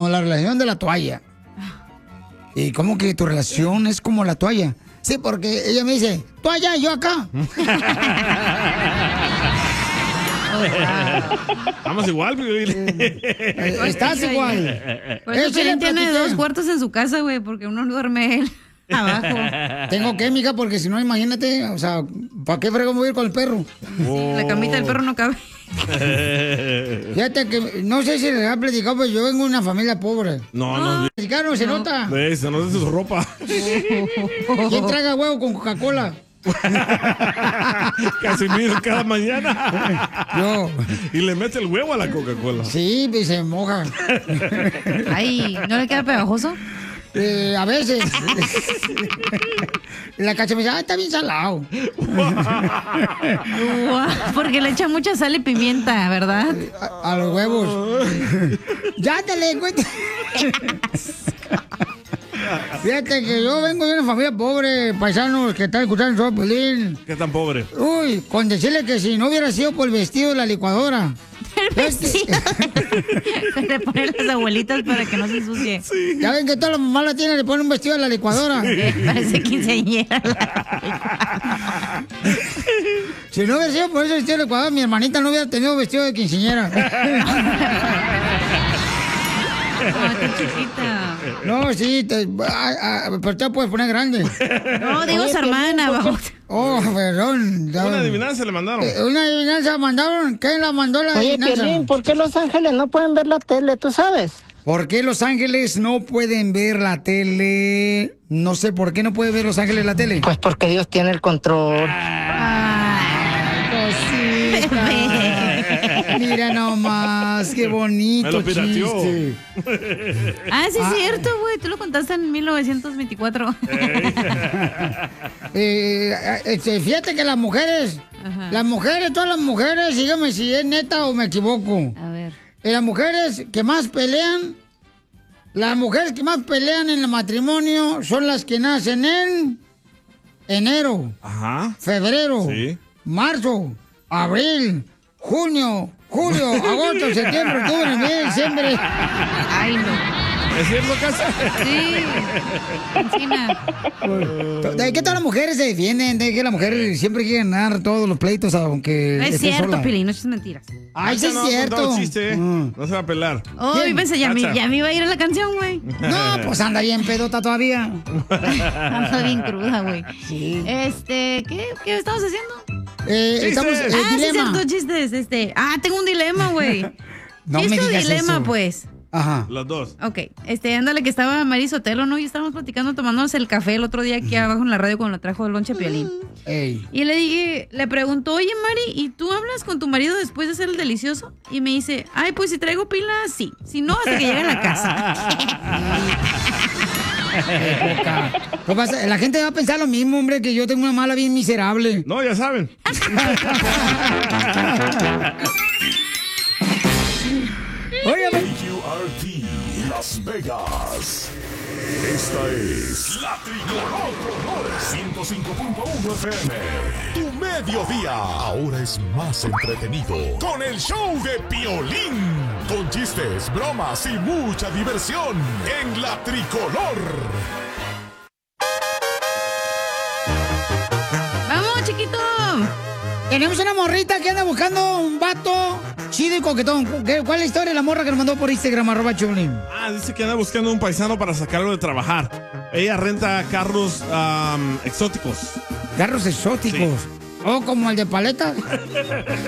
como la relación de la toalla. ¿Y cómo que tu relación es como la toalla? Sí, porque ella me dice, tú allá, yo acá. Estamos igual, Estás igual. Por eso Piolín tiene 2 cuartos en su casa, güey, porque uno duerme él abajo. Tengo que, mija, porque si no, imagínate, o sea, ¿para qué fregón voy a ir con el perro? Sí, la camita del perro no cabe. Fíjate que, no sé si les ha platicado, pero yo vengo de una familia pobre. No. Mexicano, se nota. Se nota su ropa. ¿Quién traga huevo con Coca-Cola? Casimiro cada mañana. Yo. Y le mete el huevo a la Coca-Cola. Sí, pues se moja. Ay, ¿no le queda pegajoso? A veces. La cacha me dice, está bien salado. Porque le echa mucha sal y pimienta, ¿verdad? A los huevos. Ya te le cuento. Fíjate que yo vengo de una familia pobre, paisanos que están escuchando el show de Piolín. ¿Qué tan pobre? Uy, con decirle que si no hubiera sido por el vestido de la licuadora. El vestido. Le ponen las abuelitas para que no se ensucie. Sí. Ya ven que todas las mamás la tienen, le ponen un vestido de la licuadora. Parece quinceañera. Si no hubiera sido por ese vestido de licuadora, mi hermanita no hubiera tenido vestido de quinceañera. Está chiquita. No, sí, pero te puedes poner grande. No, digo su hermana. Oh, perdón. Una adivinanza le mandaron. ¿Una adivinanza mandaron? ¿Quién la mandó la adivinanza? Oye, Piolín, ¿por qué Los Ángeles no pueden ver la tele? ¿Tú sabes? ¿Por qué Los Ángeles no pueden ver la tele? No sé, ¿por qué no puede ver Los Ángeles la tele? Pues porque Dios tiene el control. Cosita. Mira nomás, qué bonito. Me lo pirateó. Chiste. Sí, es cierto, güey. Tú lo contaste en 1924. Fíjate que las mujeres, todas las mujeres, dígame si es neta o me equivoco. A ver. Las mujeres que más pelean en el matrimonio son las que nacen en enero, febrero, marzo, abril, junio, julio, agosto, septiembre, octubre, noviembre, diciembre. Ay, no. ¿Es cierto, Casa? Sí. Encina. ¿De qué todas las mujeres se defienden? De que las mujeres siempre quieren ganar todos los pleitos, aunque No es esté cierto, sola. Piolín, no es mentiras. Ay, sí es cierto. Chiste, no se va a pelar. Oh, yo pensé, ya me iba a ir a la canción, güey. No, pues anda bien pedota todavía. Anda bien cruda, güey. Sí. ¿Qué estamos haciendo? Estamos sí, es cierto, chistes. Tengo un dilema, güey. No me digas dilema, eso. Pues. Ajá. Los dos. Ok, ándale que estaba Mari Sotelo, ¿no? Y estábamos platicando, tomándonos el café el otro día aquí abajo en la radio cuando la trajo el lonche Piolín. Ey. Y le preguntó, oye, Mari, ¿y tú hablas con tu marido después de hacer el delicioso? Y me dice, pues si traigo pilas, sí. Si no, hasta que llegue a la casa. La gente va a pensar lo mismo, hombre, que yo tengo una mala bien miserable. No, ya saben. Oye, KQRT Las Vegas. Esta es La Tricolor 105.1 FM. Tu mediodía ahora es más entretenido con el show de Piolín. Con chistes, bromas y mucha diversión en La Tricolor. ¡Vamos, chiquito! Tenemos una morrita que anda buscando un vato chido y coquetón. ¿Cuál es la historia de la morra que nos mandó por Instagram, @Piolín? Dice que anda buscando un paisano para sacarlo de trabajar. Ella renta carros exóticos. ¿Carros exóticos? Sí. ¿O como el de paleta?